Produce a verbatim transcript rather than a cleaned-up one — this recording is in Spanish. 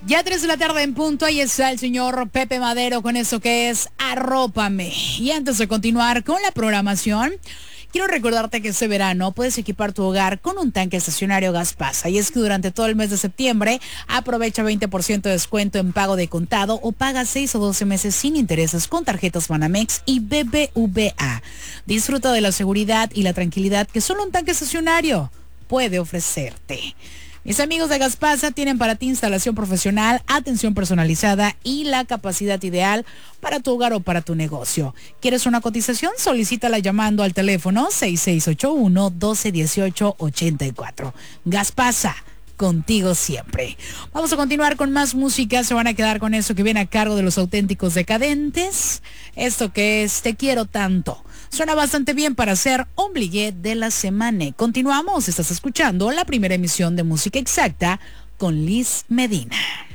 Ya tres de la tarde en punto, ahí está el señor Pepe Madero con eso que es Arrópame. Y antes de continuar con la programación, quiero recordarte que este verano puedes equipar tu hogar con un tanque estacionario Gaspasa. Y es que durante todo el mes de septiembre aprovecha veinte por ciento de descuento en pago de contado o paga seis o doce meses sin intereses con tarjetas Banamex y B B V A. Disfruta de la seguridad y la tranquilidad que solo un tanque estacionario puede ofrecerte. Mis amigos de Gaspasa tienen para ti instalación profesional, atención personalizada y la capacidad ideal para tu hogar o para tu negocio. ¿Quieres una cotización? Solicítala llamando al teléfono seis seis ocho uno, uno dos uno ocho, ocho cuatro. Gaspasa, contigo siempre. Vamos a continuar con más música. Se van a quedar con eso que viene a cargo de Los Auténticos Decadentes. Esto que es Te Quiero Tanto. Suena bastante bien para ser Ombligué de la semana. Continuamos, estás escuchando la primera emisión de Música Exacta con Liz Medina.